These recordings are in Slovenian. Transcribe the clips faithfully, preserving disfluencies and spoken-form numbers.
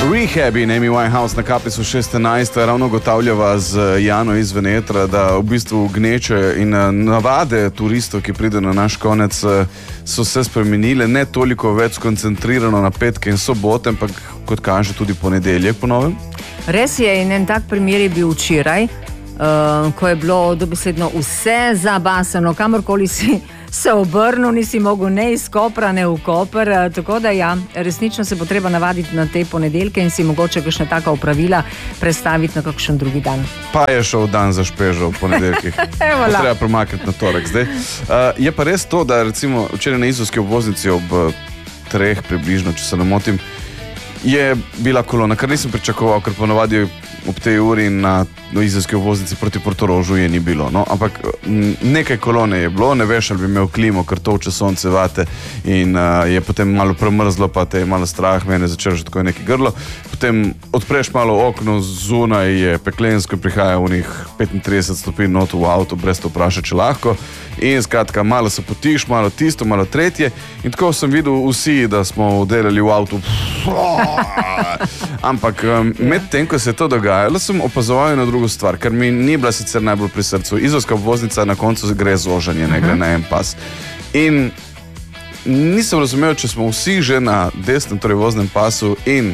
Rehab in Amy Winehouse na Kaprisu šest enajst ravno ugotavljava z Jano iz Venetra, da v bistvu gneče in navade turistov, ki pridejo na naš konec, so se spremenile, ne toliko več skoncentrirano na petke in sobote, ampak kot kaže tudi ponedeljek po novem. Res je, in en tak primer je bil včeraj, uh, ko je bilo dobesedno vse zabasano, kamorkoli si se obrnil, nisi mogel ne iz Kopra, ne v Koper, tako da ja, resnično se bo treba navaditi na te ponedeljke in si mogoče kakšna taka opravila predstaviti na kakšen drugi dan. Pa je šel dan za špežo v ponedeljkih. Treba premakniti na torek zdaj. Uh, je pa res to, da recimo včeraj na izolski obvoznici ob treh približno, če se ne motim, je bila kolona, kar nisem pričakoval, ker ponavadi ob tej uri na izolski obvoznici proti Portorožu je ni bilo. No? Ampak nekaj kolone je bilo, ne veš, ali bi imel klimo, ker toče sonce vate in uh, je potem malo premrzlo, pa te je malo strah, mene začelo že tako nekaj grlo. Potem odpreš malo okno, zunaj je peklensko, prihaja v njih petintrideset stopinj not v avto, brez to vpraša, če lahko. In skratka, malo se potiš, malo tisto, malo tretje. In tako sem videl vsi, da smo delali v avtu. Ampak med tem, ko se je to dogajalo, sem opazoval na drugo stvar, ker mi ni bila sicer najbolj pri srcu. Izolska obvoznica na koncu gre zožanje, ne gre na en pas. In nisem razumel, če smo vsi že na desnem, torej voznem pasu in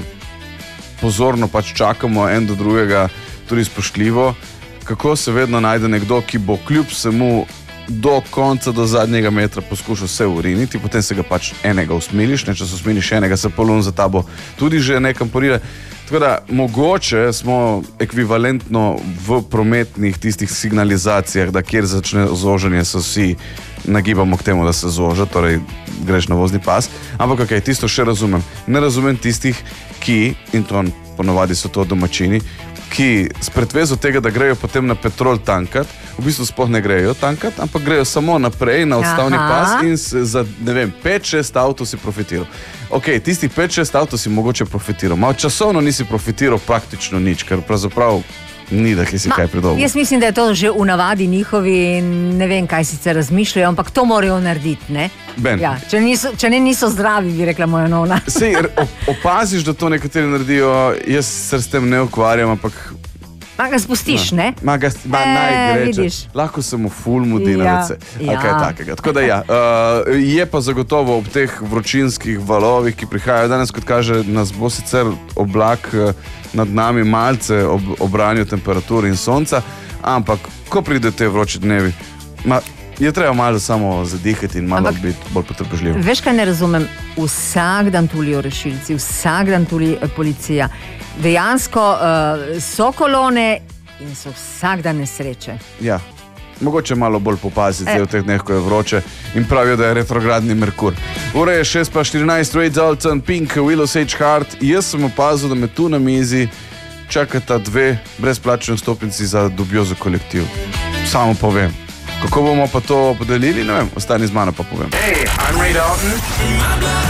pozorno pač čakamo en do drugega, tudi spoštljivo, kako se vedno najde nekdo, ki bo kljub vsemu do konca, do zadnjega metra poskušal se uriniti, potem se ga pač enega usmiliš, ne, če se usmiliš enega, se polun za tabo tudi že nekam porile. Tako da, mogoče smo ekvivalentno v prometnih tistih signalizacijah, da kjer začne zožanje, se vsi nagibamo k temu, da se zoža, torej greš na vozni pas. Ampak ok, tisto še razumem. Ne razumem tistih, ki, in to ponovadi so to domačini, ki s pretvezo tega, da grejo potem na petrol tankat, v bistvu sploh ne grejo tankat, ampak grejo samo naprej na odstavni Aha. pas in za, ne vem, pet šest avtov si profitiral. Ok, tistih pet šest avtov si mogoče profitiral. Malo časovno nisi profitiral praktično nič, ker pravzaprav ni, da si Ma, kaj predolgo. Jaz mislim, da je to že v navadi njihovi in ne vem, kaj sicer razmišljajo, ampak to morajo narediti, ne? Ben. Ja, če, niso, če ne niso zdravi, bi rekla moja nona. Sej, opaziš, da to nekateri naredijo, jaz se s tem ne ukvarjam, ampak Ma ga spustiš, ma, ne? Ma ga ma e, naj greče. Lahko se mu ful mudi na lice. Ja. Okay, takega. Tako da ja, uh, je pa zagotovo ob teh vročinskih valovih, ki prihajajo danes, kot kaže, nas bo sicer oblak nad nami malce ob obranju temperature in sonca, ampak ko pride te vroči dnevi, ma, je treba malo samo zadihati in malo ampak, biti bolj potrpežljiv. Veš, kaj ne razumem? Vsak dan tulijo rešilci, vsak dan tuli policija. Dejansko uh, so kolone in so vsak dan nesreče. Ja, mogoče malo bolj popaziti e. v teh dneh, ko je vroče in pravijo, da je retrogradni Merkur. Ure je šest pa štirinajst, Ray Dalton, Pink, Willow Sage Heart. Jaz sem opazil, da me tu na mizi čakata dve brezplačni vstopnici za Dubiozo kolektiv. Samo povem. Kako bomo pa to podelili, ne vem, ostani z mano pa povem. Hey, I'm Ray Dalton.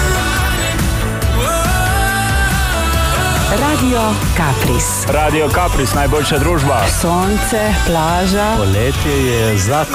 Radio Kapris. Radio Kapris, najboljša družba. Sonce, plaža. Poletje je za